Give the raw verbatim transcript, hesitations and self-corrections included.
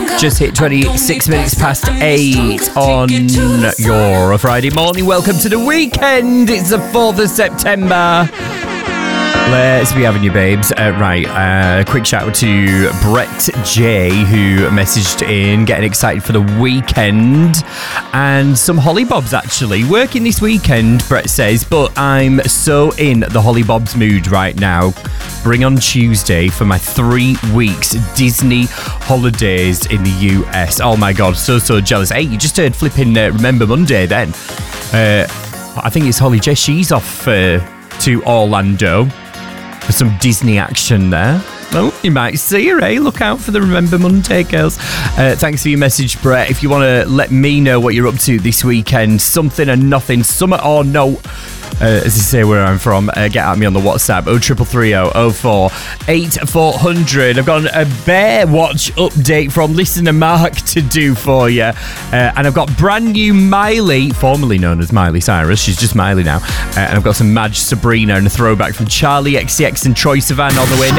Just hit twenty-six minutes past eight on your Friday morning. Welcome to the weekend. It's the fourth of September. Let's be having you, babes. Uh, right, uh, quick shout out to Brett J, who messaged in, getting excited for the weekend. And some hollybobs, actually. Working this weekend, Brett says, but I'm so in the hollybobs mood right now. Bring on Tuesday for my three weeks Disney holidays in the U S. Oh my God, so, so jealous. Hey, you just heard flipping uh, Remember Monday then. Uh, I think it's Holly J. She's off uh, to Orlando for some Disney action there. Well, you might see her, eh? Look out for the Remember Monday, girls. Uh, thanks for your message, Brett. If you want to let me know what you're up to this weekend, something or nothing, summer or no, uh, as you say where I'm from, uh, get at me on the WhatsApp, oh three three three oh oh four eight four hundred. I've got a Bear Watch update from listener Mark to do for you. Uh, and I've got brand new Miley, formerly known as Miley Cyrus. She's just Miley now. Uh, and I've got some Madge Sabrina and a throwback from Charlie X C X and Troye Sivan on the way